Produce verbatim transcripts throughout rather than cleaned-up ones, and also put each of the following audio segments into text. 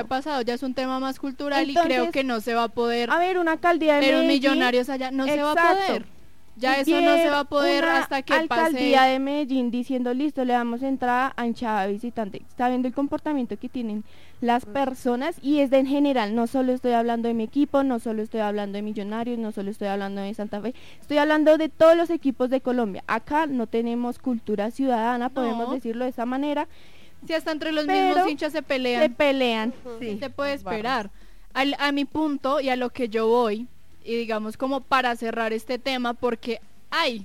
ha pasado, ya es un tema más cultural. Entonces, y creo que no se va a poder a ver, una alcaldía de ver un Medellín, Millonarios allá, no se va a exacto. poder. Ya eso no se va a poder Una hasta que alcaldía pase. de Medellín diciendo listo, le damos entrada a hinchada visitante, está viendo el comportamiento que tienen las personas y es de en general, no solo estoy hablando de mi equipo, no solo estoy hablando de Millonarios, no solo estoy hablando de Santa Fe, estoy hablando de todos los equipos de Colombia. Acá no tenemos cultura ciudadana, No. podemos decirlo de esa manera. Si hasta entre los Pero mismos hinchas se pelean, Se pelean. ¿qué Sí, se puede es barro. esperar? Al, a mi punto y a lo que yo voy, y digamos como para cerrar este tema, porque hay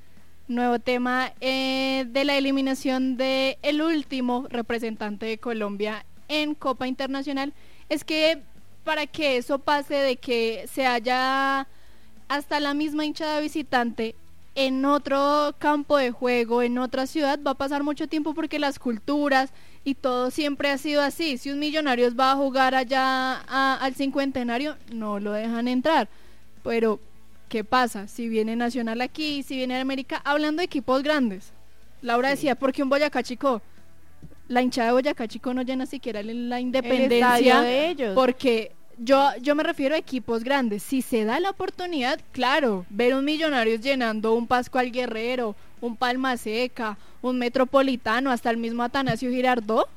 nuevo tema eh, de la eliminación de el último representante de Colombia en Copa Internacional, es que para que eso pase de que se haya hasta la misma hinchada visitante en otro campo de juego, en otra ciudad, va a pasar mucho tiempo porque las culturas y todo siempre ha sido así. Si un Millonarios va a jugar allá a, al cincuentenario, no lo dejan entrar. Pero, ¿qué pasa? Si viene Nacional aquí, si viene América, hablando de equipos grandes. Laura Sí. decía, ¿por qué un Boyacá Chico? La hinchada de Boyacá Chico no llena siquiera la El estadio Independencia, de ellos. porque yo, yo me refiero a equipos grandes. Si se da la oportunidad, claro, ver un Millonarios llenando un Pascual Guerrero, un Palma Seca, un Metropolitano, hasta el mismo Atanasio Girardot,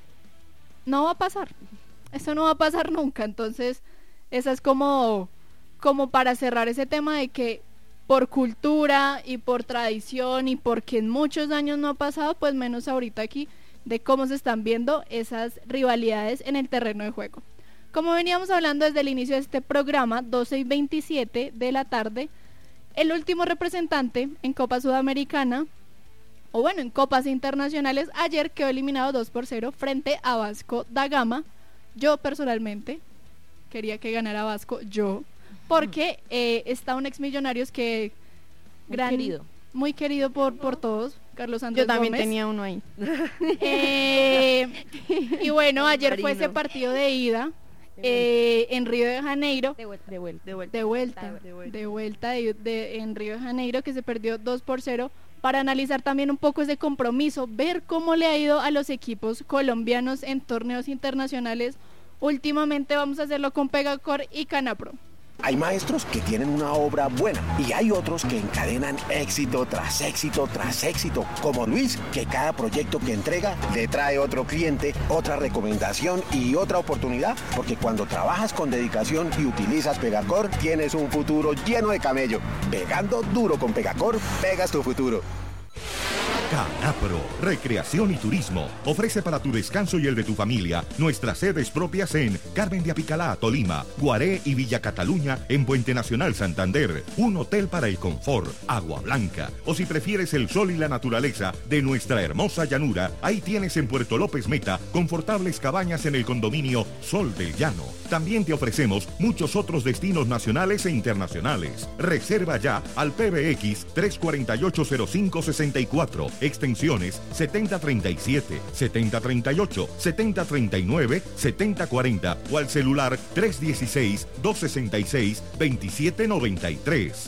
no va a pasar. Eso no va a pasar nunca. Entonces, esa es como, como para cerrar ese tema de que por cultura y por tradición y porque en muchos años no ha pasado, pues menos ahorita aquí, de cómo se están viendo esas rivalidades en el terreno de juego. Como veníamos hablando desde el inicio de este programa, doce y veintisiete de la tarde, el último representante en Copa Sudamericana, o bueno, en Copas Internacionales, ayer quedó eliminado dos por cero frente a Vasco da Gama. Yo personalmente quería que ganara Vasco, yo, porque eh, está un ex Millonarios que Muy gran, querido. muy querido por, por todos, Carlos Andrés Yo también Gómez. tenía uno ahí. Eh, y bueno, ayer fue Marino. ese partido de ida eh, en Río de Janeiro, De vuelta. De vuelta. De vuelta. de vuelta, De vuelta. de vuelta de, de- en Río de Janeiro, que se perdió dos por cero, para analizar también un poco ese compromiso, ver cómo le ha ido a los equipos colombianos en torneos internacionales. Últimamente vamos a hacerlo con Pegacor y Canapro. Hay maestros que tienen una obra buena y hay otros que encadenan éxito tras éxito tras éxito, como Luis, que cada proyecto que entrega le trae otro cliente, otra recomendación y otra oportunidad, porque cuando trabajas con dedicación y utilizas Pegacor, tienes un futuro lleno de camello. Pegando duro con Pegacor, pegas tu futuro. Canapro, Recreación y Turismo, ofrece para tu descanso y el de tu familia nuestras sedes propias en Carmen de Apicalá, Tolima, Guaré y Villa Cataluña en Puente Nacional, Santander, un hotel para el confort, agua blanca, o si prefieres el sol y la naturaleza de nuestra hermosa llanura, ahí tienes en Puerto López Meta confortables cabañas en el condominio Sol del Llano. También te ofrecemos muchos otros destinos nacionales e internacionales. Reserva ya al P B X tres cuatro ocho cero cinco seis cuatro, extensiones setenta treinta y siete, setenta treinta y ocho, setenta treinta y nueve, setenta cuarenta o al celular tres uno seis, dos seis seis, dos siete nueve tres.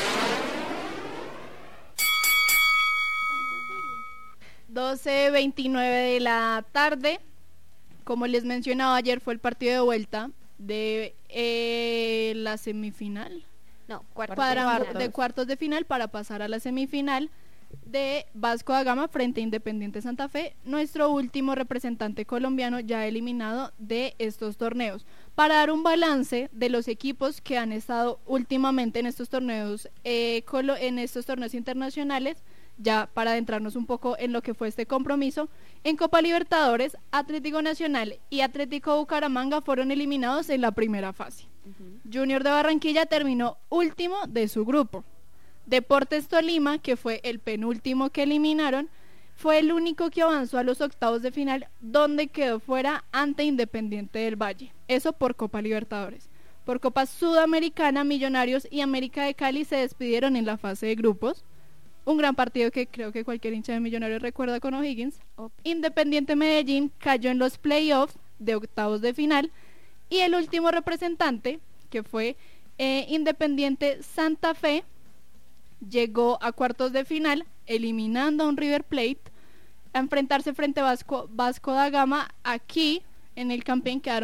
doce veintinueve de la tarde. Como les mencionaba, ayer fue el partido de vuelta de eh, la semifinal, No, cuarto. para- cuartos. de cuartos de final para pasar a la semifinal de Vasco da Gama frente a Independiente Santa Fe, nuestro último representante colombiano ya eliminado de estos torneos. Para dar un balance de los equipos que han estado últimamente en estos torneos, eh, colo- en estos torneos internacionales, ya para adentrarnos un poco en lo que fue este compromiso, en Copa Libertadores, Atlético Nacional y Atlético Bucaramanga fueron eliminados en la primera fase. Junior de Barranquilla terminó último de su grupo. Deportes Tolima, que fue el penúltimo que eliminaron, fue el único que avanzó a los octavos de final, donde quedó fuera ante Independiente del Valle. Eso por Copa Libertadores. Por Copa Sudamericana, Millonarios y América de Cali se despidieron en la fase de grupos. Un gran partido que creo que cualquier hincha de Millonarios recuerda con O'Higgins. Independiente Medellín cayó en los playoffs de octavos de final. Y el último representante, que fue eh, Independiente Santa Fe, llegó a cuartos de final, eliminando a un River Plate, a enfrentarse frente a Vasco, Vasco da Gama. Aquí, en el Campín, quedaron